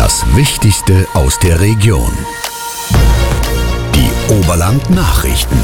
Das Wichtigste aus der Region. Die Oberland-Nachrichten.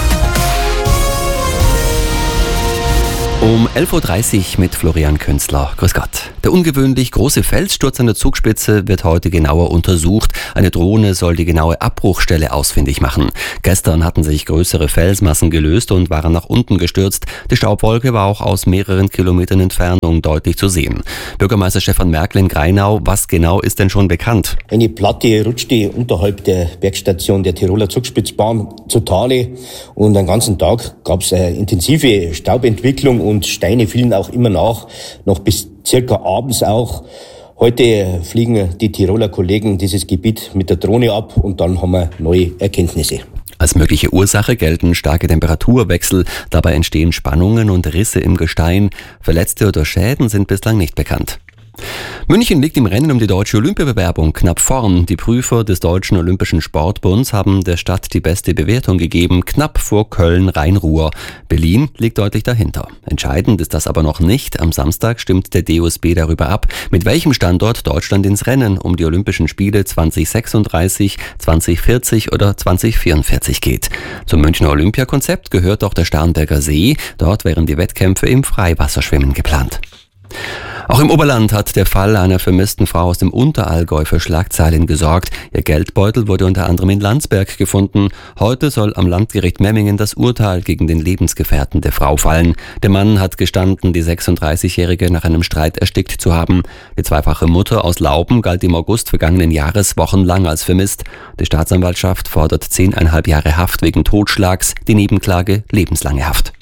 Um 11.30 Uhr mit Florian Künzler. Grüß Gott. Der ungewöhnlich große Felssturz an der Zugspitze wird heute genauer untersucht. Eine Drohne soll die genaue Abbruchstelle ausfindig machen. Gestern hatten sich größere Felsmassen gelöst und waren nach unten gestürzt. Die Staubwolke war auch aus mehreren Kilometern Entfernung deutlich zu sehen. Bürgermeister Stefan Merkel in Greinau, was genau ist denn schon bekannt? Eine Platte rutschte unterhalb der Bergstation der Tiroler Zugspitzbahn zu Tale und den ganzen Tag gab es eine intensive Staubentwicklung und Steine fielen auch immer noch bis circa abends auch. Heute fliegen die Tiroler Kollegen dieses Gebiet mit der Drohne ab und dann haben wir neue Erkenntnisse. Als mögliche Ursache gelten starke Temperaturwechsel. Dabei entstehen Spannungen und Risse im Gestein. Verletzte oder Schäden sind bislang nicht bekannt. München liegt im Rennen um die deutsche Olympiabewerbung knapp vorn. Die Prüfer des Deutschen Olympischen Sportbunds haben der Stadt die beste Bewertung gegeben, knapp vor Köln-Rhein-Ruhr. Berlin liegt deutlich dahinter. Entscheidend ist das aber noch nicht. Am Samstag stimmt der DOSB darüber ab, mit welchem Standort Deutschland ins Rennen um die Olympischen Spiele 2036, 2040 oder 2044 geht. Zum Münchner Olympiakonzept gehört auch der Starnberger See. Dort wären die Wettkämpfe im Freiwasserschwimmen geplant. Auch im Oberland hat der Fall einer vermissten Frau aus dem Unterallgäu für Schlagzeilen gesorgt. Ihr Geldbeutel wurde unter anderem in Landsberg gefunden. Heute soll am Landgericht Memmingen das Urteil gegen den Lebensgefährten der Frau fallen. Der Mann hat gestanden, die 36-Jährige nach einem Streit erstickt zu haben. Die zweifache Mutter aus Lauben galt im August vergangenen Jahres wochenlang als vermisst. Die Staatsanwaltschaft fordert 10,5 Jahre Haft wegen Totschlags, die Nebenklage lebenslange Haft.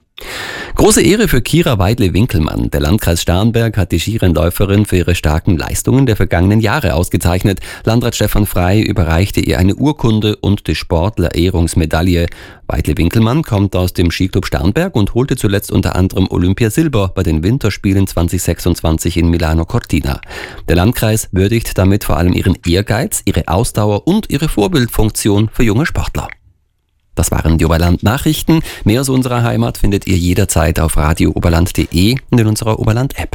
Große Ehre für Kira Weidle-Winkelmann. Der Landkreis Starnberg hat die Skirennläuferin für ihre starken Leistungen der vergangenen Jahre ausgezeichnet. Landrat Stefan Frey überreichte ihr eine Urkunde und die Sportler-Ehrungsmedaille. Weidle-Winkelmann kommt aus dem Skiclub Starnberg und holte zuletzt unter anderem Olympiasilber bei den Winterspielen 2026 in Milano Cortina. Der Landkreis würdigt damit vor allem ihren Ehrgeiz, ihre Ausdauer und ihre Vorbildfunktion für junge Sportler. Das waren die Oberland-Nachrichten. Mehr aus unserer Heimat findet ihr jederzeit auf radiooberland.de und in unserer Oberland-App.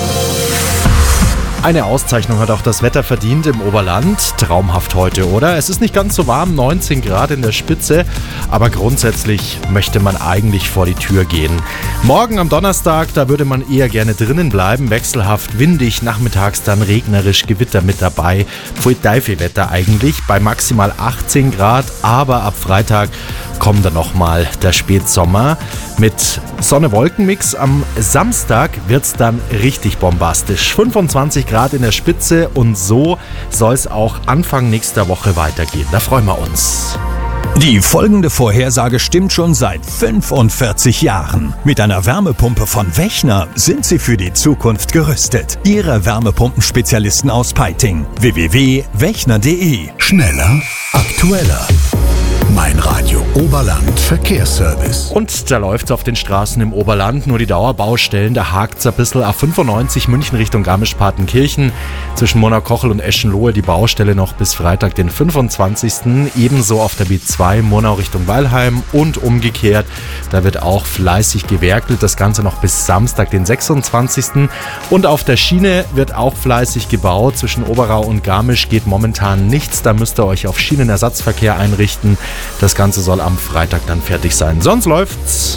Eine Auszeichnung hat auch das Wetter verdient im Oberland. Traumhaft heute, oder? Es ist nicht ganz so warm, 19 Grad in der Spitze, aber grundsätzlich möchte man eigentlich vor die Tür gehen. Morgen am Donnerstag, da würde man eher gerne drinnen bleiben. Wechselhaft, windig, nachmittags dann regnerisch, Gewitter mit dabei. Pfui Teufel-Wetter eigentlich, bei maximal 18 Grad, aber ab Freitag kommt dann nochmal der Spätsommer. Mit Sonne-Wolken-Mix am Samstag wird es dann richtig bombastisch. 25 Grad in der Spitze und so soll es auch Anfang nächster Woche weitergehen. Da freuen wir uns. Die folgende Vorhersage stimmt schon seit 45 Jahren. Mit einer Wärmepumpe von Wechner sind Sie für die Zukunft gerüstet. Ihre Wärmepumpenspezialisten aus Peiting. www.wechner.de. Schneller, aktueller. Mein Radio Oberland Verkehrsservice. Und da läuft es auf den Straßen im Oberland, nur die Dauerbaustellen, da hakt es ein bisschen. A95 München Richtung Garmisch-Partenkirchen, zwischen Murnau-Kochel und Eschenlohe die Baustelle noch bis Freitag, den 25. Ebenso auf der B2 Murnau Richtung Weilheim und umgekehrt. Da wird auch fleißig gewerkelt, das Ganze noch bis Samstag, den 26. Und auf der Schiene wird auch fleißig gebaut. Zwischen Oberau und Garmisch geht momentan nichts, da müsst ihr euch auf Schienenersatzverkehr einrichten. Das Ganze soll am Freitag dann fertig sein. Sonst läuft's.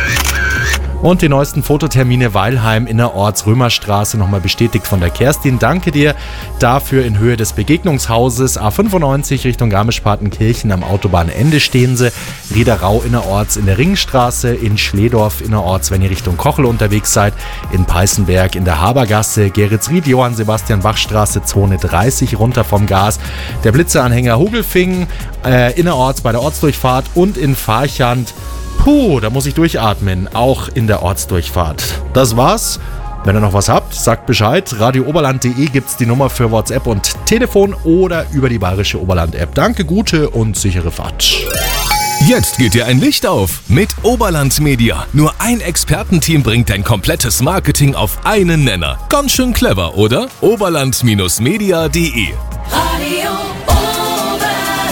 Und die neuesten Fototermine Weilheim innerorts Römerstraße nochmal bestätigt von der Kerstin. Danke dir dafür in Höhe des Begegnungshauses. A95 Richtung Garmisch-Partenkirchen am Autobahnende stehen sie. Riederau innerorts in der Ringstraße. In Schledorf innerorts, wenn ihr Richtung Kochel unterwegs seid. In Peißenberg in der Habergasse. Geretsried, Johann-Sebastian-Bach-Straße, Zone 30 runter vom Gas. Der Blitzeanhänger Hugelfingen innerorts bei der Ortsdurchfahrt und in Farchand. Puh, da muss ich durchatmen, auch in der Ortsdurchfahrt. Das war's. Wenn ihr noch was habt, sagt Bescheid. radiooberland.de gibt's die Nummer für WhatsApp und Telefon oder über die Bayerische Oberland-App. Danke, gute und sichere Fahrt. Jetzt geht dir ein Licht auf mit Oberland Media. Nur ein Expertenteam bringt dein komplettes Marketing auf einen Nenner. Ganz schön clever, oder? Oberland-media.de. Radio Oberland.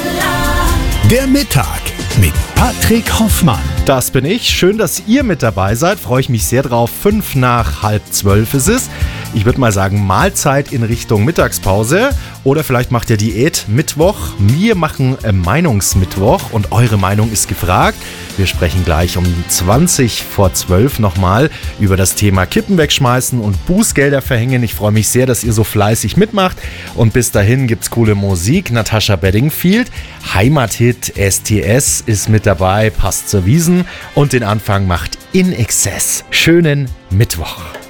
Der Mittag mit Patrick Hoffmann. Das bin ich. Schön, dass ihr mit dabei seid. Freue ich mich sehr drauf. 5 nach halb 12 ist es. Ich würde mal sagen, Mahlzeit in Richtung Mittagspause oder vielleicht macht ihr Diät Mittwoch. Wir machen Meinungsmittwoch und eure Meinung ist gefragt. Wir sprechen gleich um 11:20 nochmal über das Thema Kippen wegschmeißen und Bußgelder verhängen. Ich freue mich sehr, dass ihr so fleißig mitmacht und bis dahin gibt's coole Musik. Natasha Bedingfield, Heimathit STS ist mit dabei, passt zur Wiesn und den Anfang macht In Excess. Schönen Mittwoch.